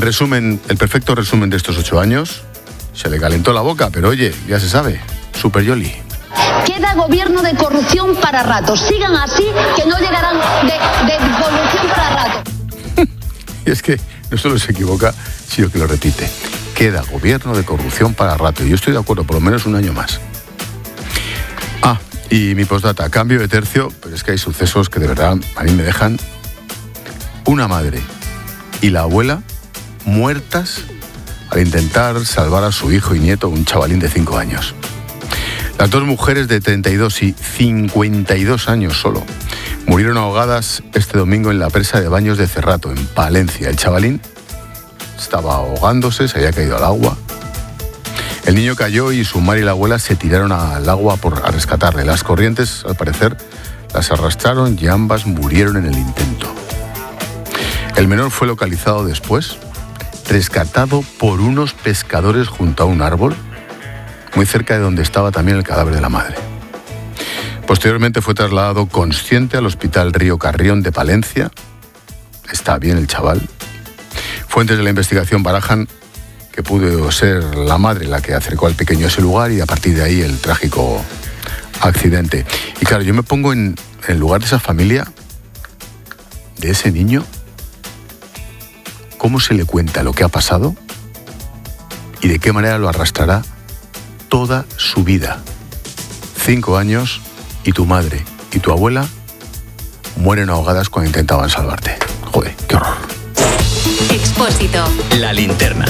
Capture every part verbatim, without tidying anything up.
resumen, el perfecto resumen de estos ocho años, se le calentó la boca, pero oye, ya se sabe, Super Yoli. Queda gobierno de corrupción para rato. Sigan así, que no llegarán de, de corrupción para rato. Y es que no solo se equivoca, sino que lo repite. Queda gobierno de corrupción para rato. Y yo estoy de acuerdo, por lo menos un año más. Ah, y mi postdata, cambio de tercio, pero es que hay sucesos que de verdad a mí me dejan una madre y la abuela muertas al intentar salvar a su hijo y nieto, un chavalín de cinco años. Las dos mujeres de treinta y dos y cincuenta y dos años solo murieron ahogadas este domingo en la presa de Baños de Cerrato, en Palencia. El chavalín estaba ahogándose, se había caído al agua. El niño cayó y su madre y la abuela se tiraron al agua por, a rescatarle. Las corrientes, al parecer, las arrastraron y ambas murieron en el intento. El menor fue localizado después, rescatado por unos pescadores junto a un árbol, muy cerca de donde estaba también el cadáver de la madre. Posteriormente fue trasladado consciente al Hospital Río Carrión de Palencia. Está bien el chaval. Fuentes de la investigación barajan que pudo ser la madre la que acercó al pequeño a ese lugar y a partir de ahí el trágico accidente. Y claro, yo me pongo en el lugar de esa familia, de ese niño. ¿Cómo se le cuenta lo que ha pasado? ¿Y de qué manera lo arrastrará toda su vida? Cinco años y tu madre y tu abuela mueren ahogadas cuando intentaban salvarte. Joder, qué horror. Expósito. La linterna.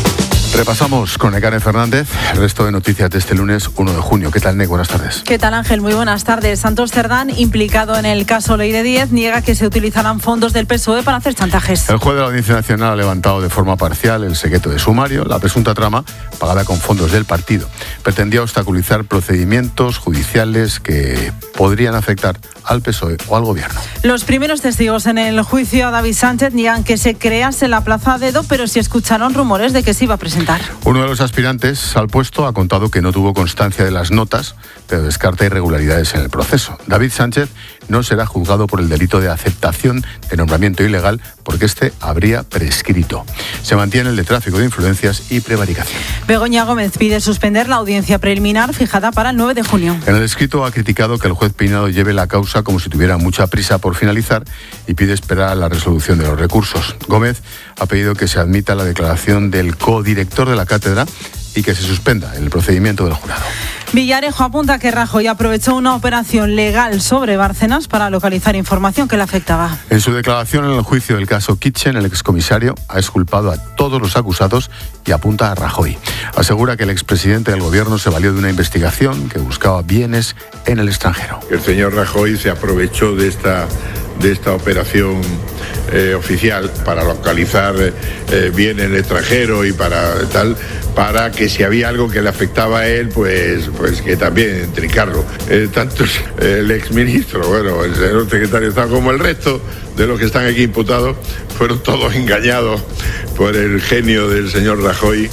Repasamos con Nekane Fernández el resto de noticias de este lunes uno de junio. ¿Qué tal, Nek? Buenas tardes. ¿Qué tal, Ángel? Muy buenas tardes. Santos Cerdán, implicado en el caso Ley de diez, niega que se utilizarán fondos del P S O E para hacer chantajes. El juez de la Audiencia Nacional ha levantado de forma parcial el secreto de sumario. La presunta trama, pagada con fondos del partido, pretendía obstaculizar procedimientos judiciales que podrían afectar al P S O E o al Gobierno. Los primeros testigos en el juicio a David Sánchez niegan que se crease la plaza a dedo, pero sí escucharon rumores de que se iba a presentar. Uno de los aspirantes al puesto ha contado que no tuvo constancia de las notas, pero descarta irregularidades en el proceso. David Sánchez no será juzgado por el delito de aceptación de nombramiento ilegal porque este habría prescrito. Se mantiene el de tráfico de influencias y prevaricación. Begoña Gómez pide suspender la audiencia preliminar fijada para el nueve de junio. En el escrito ha criticado que el juez Peinado lleve la causa como si tuviera mucha prisa por finalizar y pide esperar a la resolución de los recursos. Gómez ha pedido que se admita la declaración del codirector de la cátedra y que se suspenda el procedimiento del jurado. Villarejo apunta que Rajoy aprovechó una operación legal sobre Bárcenas para localizar información que le afectaba. En su declaración en el juicio del caso Kitchen, el excomisario ha exculpado a todos los acusados y apunta a Rajoy. Asegura que el expresidente del gobierno se valió de una investigación que buscaba bienes en el extranjero. El señor Rajoy se aprovechó de esta, de esta operación eh, oficial para localizar eh, bienes en el extranjero y para tal, para que si había algo que le afectaba a él, pues, pues que también trincarlo. Eh, tanto el exministro, bueno, el señor secretario de Estado como el resto de los que están aquí imputados fueron todos engañados por el genio del señor Rajoy.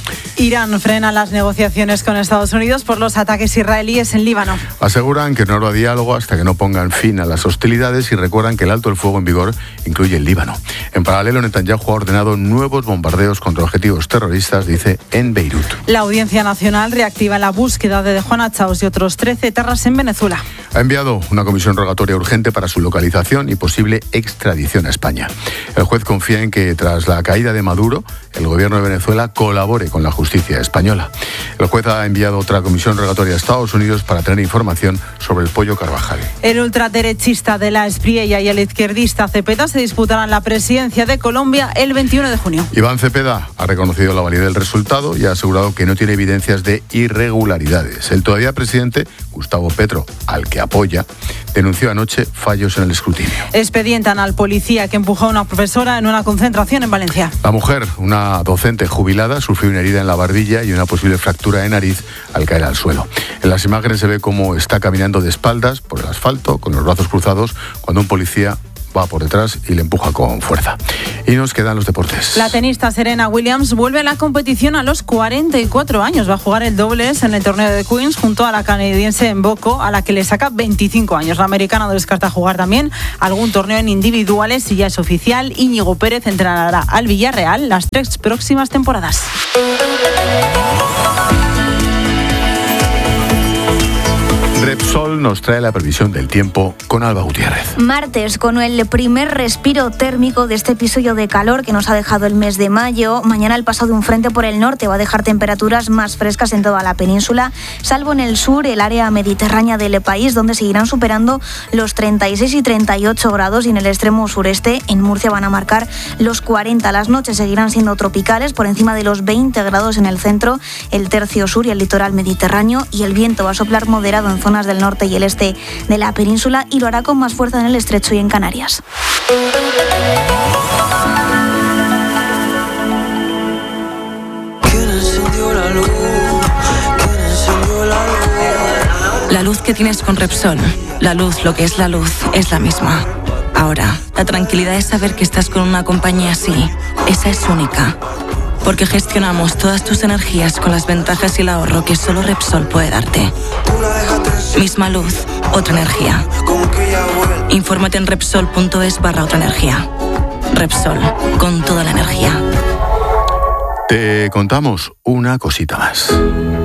Irán frena las negociaciones con Estados Unidos por los ataques israelíes en Líbano. Aseguran que no habrá diálogo hasta que no pongan fin a las hostilidades y recuerdan que el alto el fuego en vigor incluye el Líbano. En paralelo, Netanyahu ha ordenado nuevos bombardeos contra objetivos terroristas, dice, en Beirut. La Audiencia Nacional reactiva la búsqueda de Juana Chaos y otros trece etarras en Venezuela. Ha enviado una comisión rogatoria urgente para su localización y posible extradición a España. El juez confía en que, tras la caída de Maduro, el gobierno de Venezuela colabore con la justicia española. El juez ha enviado otra comisión rogatoria a Estados Unidos para tener información sobre el pollo Carvajal. El ultraderechista de la Espriella y el izquierdista Cepeda se disputarán la presidencia de Colombia el veintiuno de junio. Iván Cepeda ha reconocido la validez del resultado y ha asegurado que no tiene evidencias de irregularidades. El todavía presidente, Gustavo Petro, al que apoya, denunció anoche fallos en el escrutinio. Expedientan al policía que empujó a una profesora en una concentración en Valencia. La mujer, una docente jubilada, sufrió una herida en la barbilla y una posible fractura de nariz al caer al suelo. En las imágenes se ve cómo está caminando de espaldas por el asfalto, con los brazos cruzados, cuando un policía va por detrás y le empuja con fuerza. Y nos quedan los deportes. La tenista Serena Williams vuelve a la competición a los cuarenta y cuatro años. Va a jugar el dobles en el torneo de Queens junto a la canadiense Mbogo, a la que le saca veinticinco años. La americana no descarta jugar también algún torneo en individuales y ya es oficial. Íñigo Pérez entrenará al Villarreal las tres próximas temporadas. Repsol nos trae la previsión del tiempo con Alba Gutiérrez. Martes, con el primer respiro térmico de este episodio de calor que nos ha dejado el mes de mayo. Mañana el paso de un frente por el norte va a dejar temperaturas más frescas en toda la península, salvo en el sur, el área mediterránea del país, donde seguirán superando los treinta y seis y treinta y ocho grados, y en el extremo sureste, en Murcia, van a marcar los cuarenta. Las noches seguirán siendo tropicales, por encima de los veinte grados en el centro, el tercio sur y el litoral mediterráneo, y el viento va a soplar moderado en zonas del norte y el este de la península, y lo hará con más fuerza en el estrecho y en Canarias. La luz que tienes con Repsol, la luz, lo que es la luz, es la misma. Ahora, la tranquilidad es saber que estás con una compañía así. Esa es única. Porque gestionamos todas tus energías con las ventajas y el ahorro que solo Repsol puede darte. Misma luz, otra energía. Infórmate en Repsol.es barra otra energía. Repsol, con toda la energía. Te contamos una cosita más.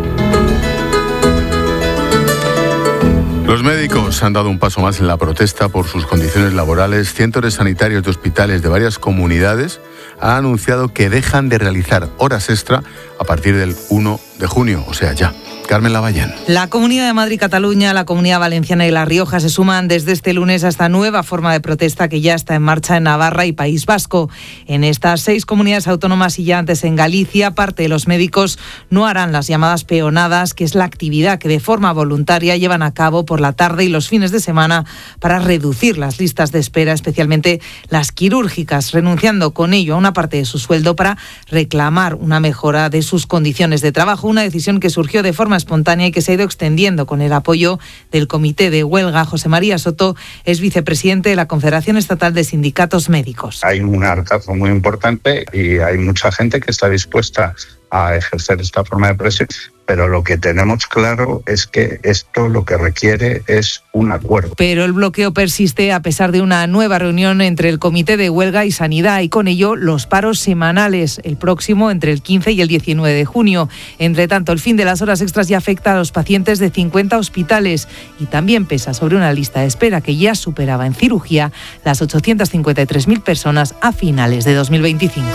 Los médicos han dado un paso más en la protesta por sus condiciones laborales. Cientos de sanitarios de hospitales de varias comunidades han anunciado que dejan de realizar horas extra a partir del uno de junio, o sea, ya. Carmen Lavallén. La Comunidad de Madrid, Cataluña, la Comunidad Valenciana y La Rioja se suman desde este lunes a esta nueva forma de protesta que ya está en marcha en Navarra y País Vasco. En estas seis comunidades autónomas y ya antes en Galicia, parte de los médicos no harán las llamadas peonadas, que es la actividad que de forma voluntaria llevan a cabo por la tarde y los fines de semana para reducir las listas de espera, especialmente las quirúrgicas, renunciando con ello a una parte de su sueldo para reclamar una mejora de sus condiciones de trabajo. Una decisión que surgió de forma espontánea y que se ha ido extendiendo con el apoyo del Comité de Huelga. José María Soto es vicepresidente de la Confederación Estatal de Sindicatos Médicos. Hay un hartazgo muy importante y hay mucha gente que está dispuesta a ejercer esta forma de presión, pero lo que tenemos claro es que esto lo que requiere es un acuerdo. Pero el bloqueo persiste a pesar de una nueva reunión entre el Comité de Huelga y Sanidad, y con ello los paros semanales, el próximo entre el quince y el diecinueve de junio. Entre tanto, el fin de las horas extras ya afecta a los pacientes de cincuenta hospitales y también pesa sobre una lista de espera que ya superaba en cirugía las ochocientas cincuenta y tres mil personas a finales de dos mil veinticinco.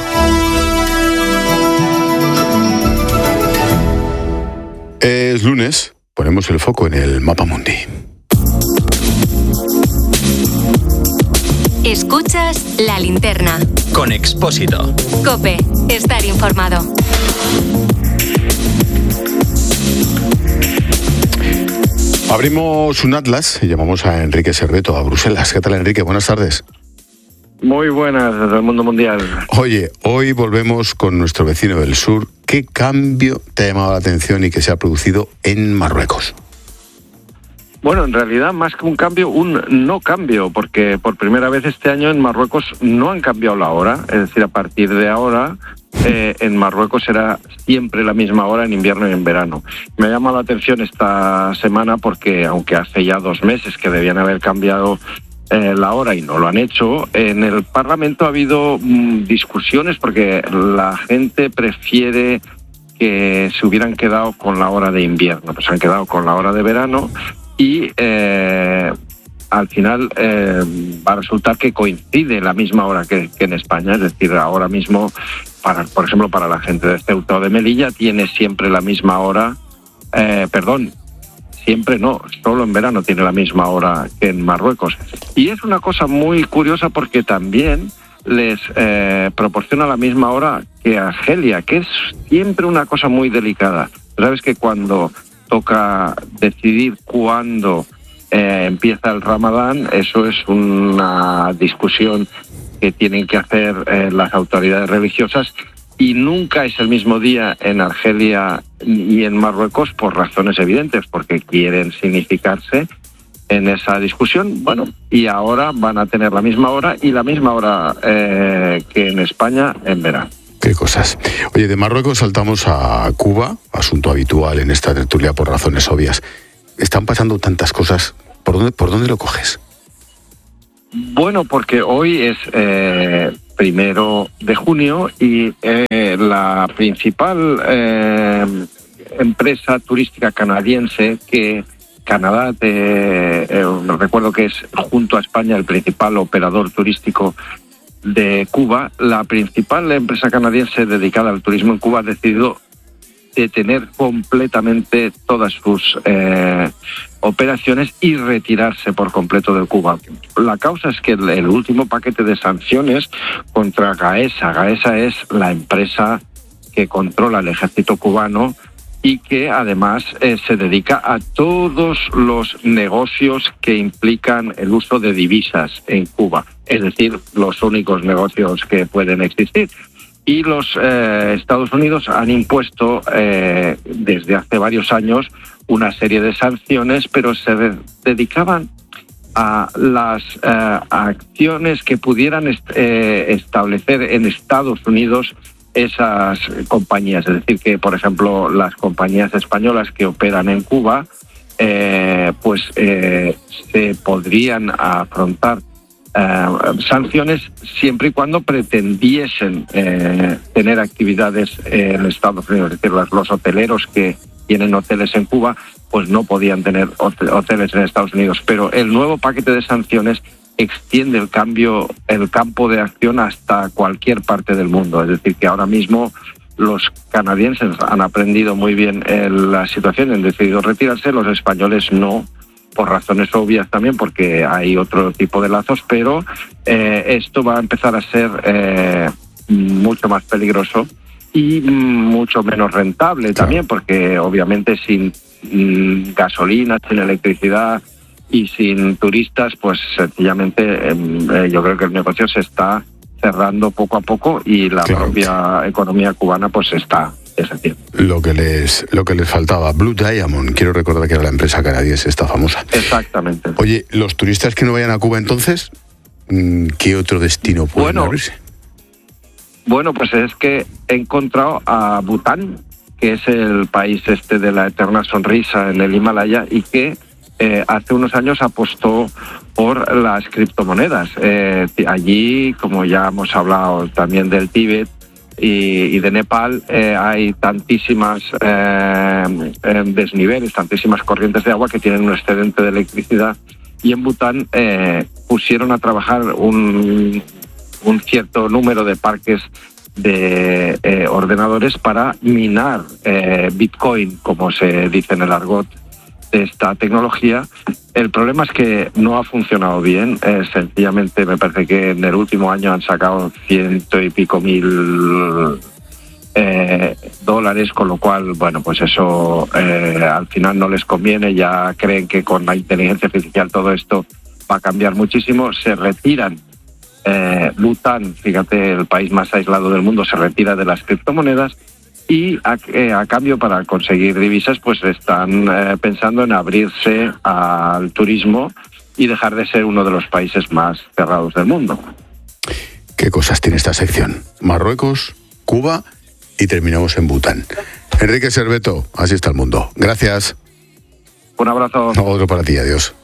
Es lunes, ponemos el foco en el Mapa Mundi. Escuchas La Linterna. Con Expósito. COPE, estar informado. Abrimos un atlas y llamamos a Enrique Serveto, a Bruselas. ¿Qué tal, Enrique? Buenas tardes. Muy buenas, desde el mundo mundial. Oye, hoy volvemos con nuestro vecino del sur. ¿Qué cambio te ha llamado la atención y que se ha producido en Marruecos? Bueno, en realidad, más que un cambio, un no cambio, porque por primera vez este año en Marruecos no han cambiado la hora. Es decir, a partir de ahora, eh, en Marruecos será siempre la misma hora en invierno y en verano. Me ha llamado la atención esta semana porque, aunque hace ya dos meses que debían haber cambiado Eh, la hora y no lo han hecho, en el Parlamento ha habido mmm, discusiones porque la gente prefiere que se hubieran quedado con la hora de invierno, pues se han quedado con la hora de verano y eh, al final eh, va a resultar que coincide la misma hora que, que en España. Es decir, ahora mismo, para, por ejemplo, para la gente de Ceuta o de Melilla tiene siempre la misma hora, eh, perdón, siempre no, solo en verano tiene la misma hora que en Marruecos. Y es una cosa muy curiosa porque también les eh, proporciona la misma hora que Argelia, que es siempre una cosa muy delicada. Sabes que cuando toca decidir cuándo eh, empieza el Ramadán, eso es una discusión que tienen que hacer eh, las autoridades religiosas, y nunca es el mismo día en Argelia y en Marruecos por razones evidentes, porque quieren significarse en esa discusión. Bueno, y ahora van a tener la misma hora y la misma hora eh, que en España en verano. Qué cosas. Oye, de Marruecos saltamos a Cuba, asunto habitual en esta tertulia por razones obvias. Están pasando tantas cosas. ¿Por dónde, por dónde lo coges? Bueno, porque hoy es eh, primero de junio y eh, la principal eh, empresa turística canadiense, que Canadá, te, eh, recuerdo que es junto a España el principal operador turístico de Cuba, la principal empresa canadiense dedicada al turismo en Cuba ha decidido detener completamente todas sus eh, operaciones y retirarse por completo de Cuba. La causa es que el, el último paquete de sanciones contra Gaesa, Gaesa es la empresa que controla el ejército cubano y que además eh, se dedica a todos los negocios que implican el uso de divisas en Cuba, es decir, los únicos negocios que pueden existir. Y los eh, Estados Unidos han impuesto eh, desde hace varios años una serie de sanciones, pero se de- dedicaban a las eh, acciones que pudieran est- eh, establecer en Estados Unidos esas compañías. Es decir, que, por ejemplo, las compañías españolas que operan en Cuba, eh, pues eh, se podrían afrontar Uh, sanciones siempre y cuando pretendiesen eh, tener actividades en Estados Unidos. Es decir, los, los hoteleros que tienen hoteles en Cuba pues no podían tener hoteles en Estados Unidos. Pero el nuevo paquete de sanciones extiende el cambio, el campo de acción hasta cualquier parte del mundo. Es decir, que ahora mismo los canadienses han aprendido muy bien el, la situación, han decidido retirarse, los españoles no, por razones obvias también, porque hay otro tipo de lazos, pero eh, esto va a empezar a ser eh, mucho más peligroso y mucho menos rentable también, porque obviamente sin mm, gasolina, sin electricidad y sin turistas, pues sencillamente eh, yo creo que el negocio se está cerrando poco a poco y la claro. propia economía cubana pues está... Lo que les lo que les faltaba. Blue Diamond, quiero recordar que era la empresa canadiense esta famosa. Exactamente. Oye, los turistas que no vayan a Cuba entonces, ¿qué otro destino pueden bueno, abrirse? Bueno, pues es que he encontrado a Bután, que es el país este de la eterna sonrisa en el Himalaya y que eh, hace unos años apostó por las criptomonedas. Eh, allí, como ya hemos hablado también del Tíbet, Y, y de Nepal, eh, hay tantísimas eh, eh, desniveles, tantísimas corrientes de agua que tienen un excedente de electricidad, y en Bután eh, pusieron a trabajar un, un cierto número de parques de eh, ordenadores para minar eh, Bitcoin, como se dice en el argot de esta tecnología. El problema es que no ha funcionado bien. Eh, sencillamente me parece que en el último año han sacado ciento y pico mil eh, dólares, con lo cual, bueno, pues eso eh, al final no les conviene. Ya creen que con la inteligencia artificial todo esto va a cambiar muchísimo. Se retiran. Eh, Bután, fíjate, el país más aislado del mundo, se retira de las criptomonedas. Y a, eh, a cambio, para conseguir divisas, pues están eh, pensando en abrirse al turismo y dejar de ser uno de los países más cerrados del mundo. ¿Qué cosas tiene esta sección? Marruecos, Cuba y terminamos en Bután. Enrique Serveto, así está el mundo. Gracias. Un abrazo. Otro para ti, adiós.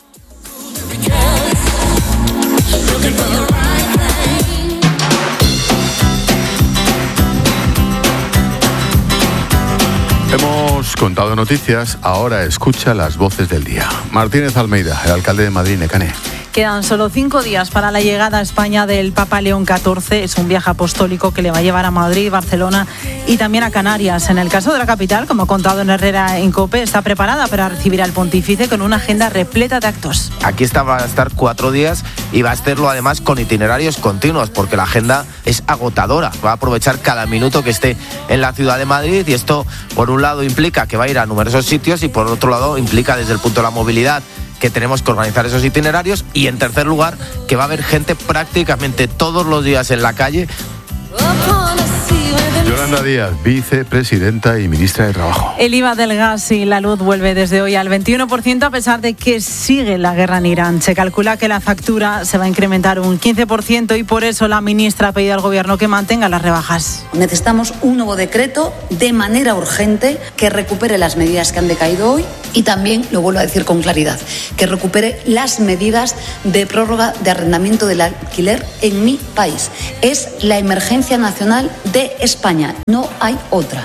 Hemos contado noticias, ahora escucha las voces del día. Martínez Almeida, el alcalde de Madrid, Necane. Quedan solo cinco días para la llegada a España del Papa León catorce. Es un viaje apostólico que le va a llevar a Madrid, Barcelona y también a Canarias. En el caso de la capital, como ha contado en Herrera en COPE, está preparada para recibir al pontífice con una agenda repleta de actos. Aquí está, va a estar cuatro días y va a hacerlo además con itinerarios continuos, porque la agenda es agotadora. Va a aprovechar cada minuto que esté en la ciudad de Madrid, y esto, por un lado, implica que va a ir a numerosos sitios, y por otro lado, implica desde el punto de la movilidad que tenemos que organizar esos itinerarios, y en tercer lugar, que va a haber gente prácticamente todos los días en la calle. Yolanda Yolanda Díaz, vicepresidenta y ministra de Trabajo. El I V A del gas y la luz vuelve desde hoy al veintiuno por ciento a pesar de que sigue la guerra en Irán. Se calcula que la factura se va a incrementar un quince por ciento y por eso la ministra ha pedido al gobierno que mantenga las rebajas. Necesitamos un nuevo decreto de manera urgente que recupere las medidas que han decaído hoy y también, lo vuelvo a decir con claridad, que recupere las medidas de prórroga de arrendamiento del alquiler en mi país. Es la emergencia nacional de España. No hay otra.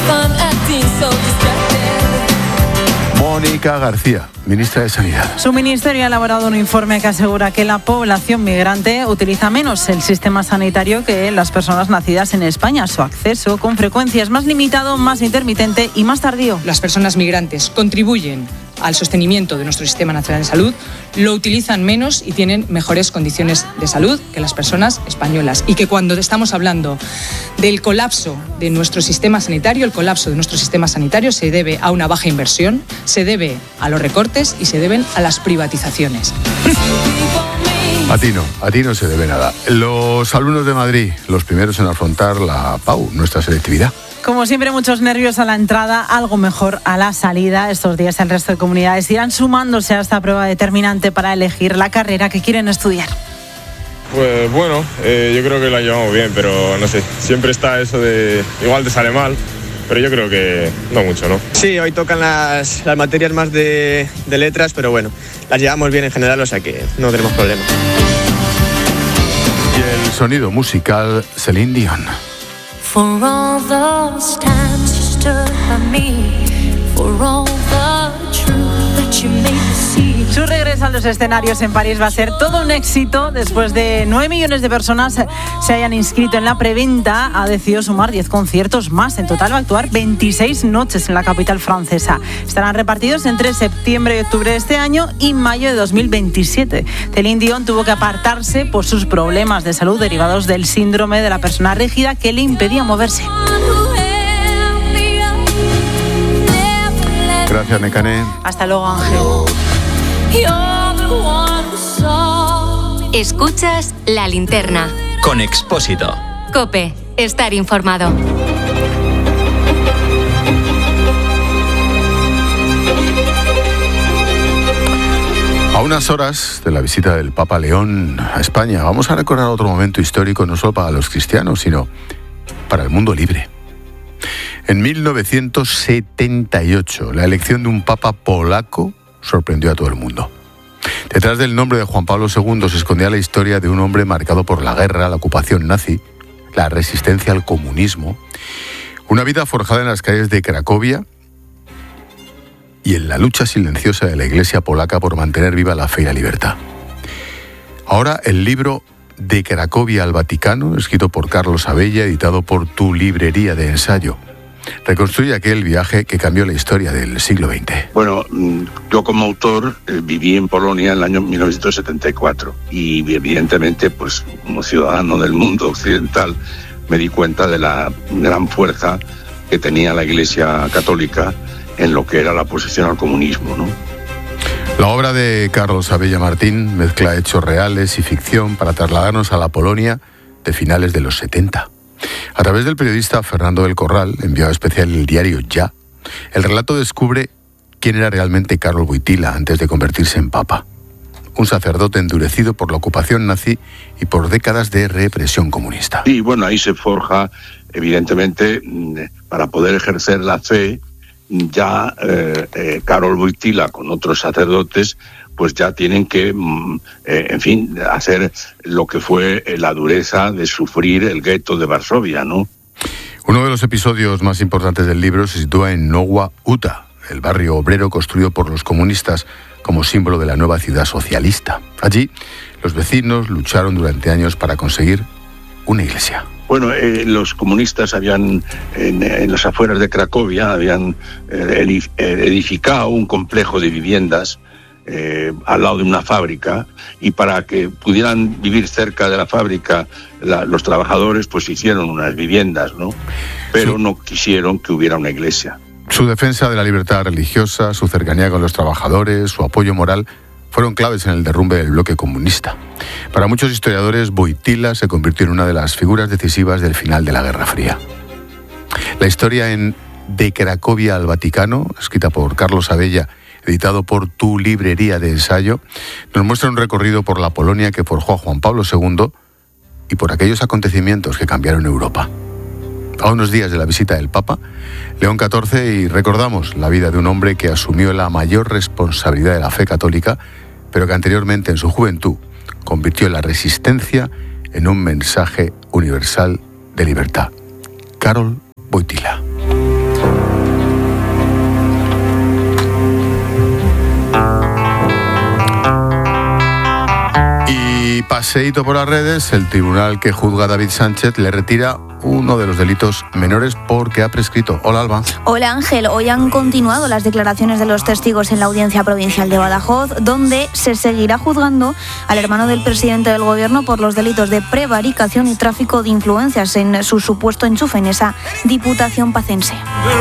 Mónica García, ministra de Sanidad. Su ministerio ha elaborado un informe que asegura que la población migrante utiliza menos el sistema sanitario que las personas nacidas en España. Su acceso con frecuencia es más limitado, más intermitente y más tardío. Las personas migrantes contribuyen al sostenimiento de nuestro Sistema Nacional de Salud, lo utilizan menos y tienen mejores condiciones de salud que las personas españolas. Y que cuando estamos hablando del colapso de nuestro sistema sanitario, el colapso de nuestro sistema sanitario se debe a una baja inversión, se debe a los recortes y se deben a las privatizaciones. A ti no, a ti no se debe nada. Los alumnos de Madrid, los primeros en afrontar la P A U, nuestra selectividad. Como siempre, muchos nervios a la entrada, algo mejor a la salida. Estos días el resto de comunidades irán sumándose a esta prueba determinante para elegir la carrera que quieren estudiar. Pues bueno, eh, yo creo que la llevamos bien, pero no sé, siempre está eso de igual te sale mal, pero yo creo que no mucho, ¿no? Sí, hoy tocan las, las materias más de, de letras, pero bueno, las llevamos bien en general, o sea que no tenemos problema. Y el sonido musical, Celine Dion. For all those times you stood by me, for all the truth that you made me see. Su regreso a los escenarios en París va a ser todo un éxito. Después de nueve millones de personas se hayan inscrito en la preventa, ha decidido sumar diez conciertos más. En total va a actuar veintiséis noches en la capital francesa. Estarán repartidos entre septiembre y octubre de este año y mayo de dos mil veintisiete. Celine Dion tuvo que apartarse por sus problemas de salud derivados del síndrome de la persona rígida que le impedía moverse. Gracias, Nekane. Hasta luego, Ángel. Escuchas La Linterna. Con Expósito. COPE. Estar informado. A unas horas de la visita del Papa León a España, vamos a recordar otro momento histórico no solo para los cristianos, sino para el mundo libre. En mil novecientos setenta y ocho, la elección de un papa polaco sorprendió a todo el mundo. Detrás del nombre de Juan Pablo segundo se escondía la historia de un hombre marcado por la guerra, la ocupación nazi, la resistencia al comunismo, una vida forjada en las calles de Cracovia y en la lucha silenciosa de la Iglesia polaca por mantener viva la fe y la libertad. Ahora el libro De Cracovia al Vaticano, escrito por Carlos Abella, editado por Tu Librería de Ensayo, reconstruye aquel viaje que cambió la historia del siglo veinte. Bueno, yo como autor eh, viví en Polonia en el año mil novecientos setenta y cuatro y evidentemente, pues como ciudadano del mundo occidental, me di cuenta de la gran fuerza que tenía la Iglesia Católica en lo que era la oposición al comunismo, ¿no? La obra de Carlos Abella Martín mezcla hechos reales y ficción para trasladarnos a la Polonia de finales de los setenta. A través del periodista Fernando del Corral, enviado especial del diario Ya, el relato descubre quién era realmente Karol Wojtyła antes de convertirse en papa. Un sacerdote endurecido por la ocupación nazi y por décadas de represión comunista. Y bueno, ahí se forja, evidentemente, para poder ejercer la fe, ya eh, eh, Karol Wojtyła con otros sacerdotes pues ya tienen que, eh, en fin, hacer lo que fue la dureza de sufrir el gueto de Varsovia, ¿no? Uno de los episodios más importantes del libro se sitúa en Nowa Huta, el barrio obrero construido por los comunistas como símbolo de la nueva ciudad socialista. Allí, los vecinos lucharon durante años para conseguir una iglesia. Bueno, eh, los comunistas habían, en, en las afueras de Cracovia, habían eh, edificado un complejo de viviendas eh, al lado de una fábrica, y para que pudieran vivir cerca de la fábrica la, los trabajadores, pues hicieron unas viviendas, ¿no? Pero sí, no quisieron que hubiera una iglesia. Su defensa de la libertad religiosa, su cercanía con los trabajadores, su apoyo moral fueron claves en el derrumbe del bloque comunista. Para muchos historiadores, Wojtyła se convirtió en una de las figuras decisivas del final de la Guerra Fría. La historia en De Cracovia al Vaticano, escrita por Carlos Abella, editado por Tu Librería de Ensayo, nos muestra un recorrido por la Polonia que forjó a Juan Pablo segundo y por aquellos acontecimientos que cambiaron Europa. A unos días de la visita del Papa León catorce, y recordamos la vida de un hombre que asumió la mayor responsabilidad de la fe católica, pero que anteriormente en su juventud convirtió la resistencia en un mensaje universal de libertad. Karol Wojtyła. Y paseíto por las redes, el tribunal que juzga a David Sánchez le retira uno de los delitos menores porque ha prescrito. Hola, Alba. Hola, Ángel. Hoy han continuado las declaraciones de los testigos en la Audiencia Provincial de Badajoz, donde se seguirá juzgando al hermano del presidente del Gobierno por los delitos de prevaricación y tráfico de influencias en su supuesto enchufe en esa Diputación pacense.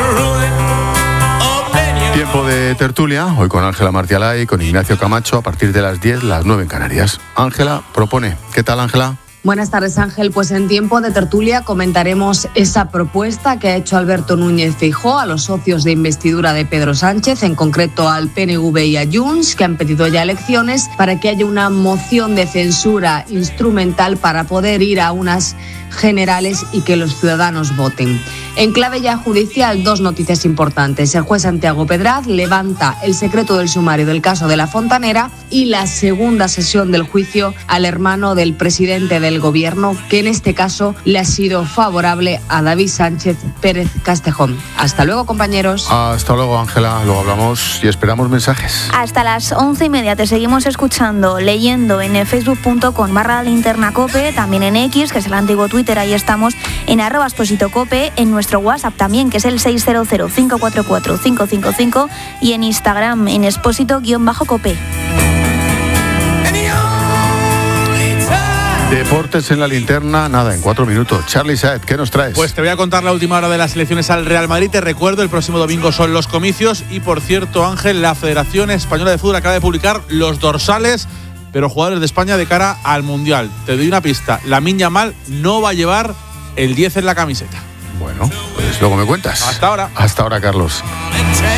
Tiempo de tertulia, hoy con Ángela Martialay y con Ignacio Camacho a partir de las diez, las nueve en Canarias. Ángela propone. ¿Qué tal, Ángela? Buenas tardes, Ángel. Pues en tiempo de tertulia comentaremos esa propuesta que ha hecho Alberto Núñez Feijóo a los socios de investidura de Pedro Sánchez, en concreto al P N V y a Junts, que han pedido ya elecciones para que haya una moción de censura instrumental para poder ir a unas generales y que los ciudadanos voten. En clave ya judicial, dos noticias importantes. El juez Santiago Pedraz levanta el secreto del sumario del caso de La Fontanera y la segunda sesión del juicio al hermano del presidente del Gobierno, que en este caso le ha sido favorable a David Sánchez Pérez Castejón. Hasta luego, compañeros. Hasta luego, Ángela. Luego hablamos y esperamos mensajes. Hasta las once y media te seguimos escuchando, leyendo en facebook punto com barra linterna cope, también en X, que es el antiguo Twitter, ahí estamos, en arroba exposito cope, en nuestro WhatsApp también, que es el seis cero cero, cinco cuatro cuatro, cinco cinco cinco, y en Instagram en exposito-cope. Deportes en la linterna, nada, en cuatro minutos. Charly Saez, ¿qué nos traes? Pues te voy a contar la última hora de las elecciones al Real Madrid. Te recuerdo, el próximo domingo son los comicios. Y por cierto, Ángel, la Federación Española de Fútbol acaba de publicar los dorsales, pero jugadores de España de cara al Mundial. Te doy una pista, Lamine Yamal no va a llevar el diez en la camiseta. Bueno, pues luego me cuentas. Hasta ahora. Hasta ahora, Carlos.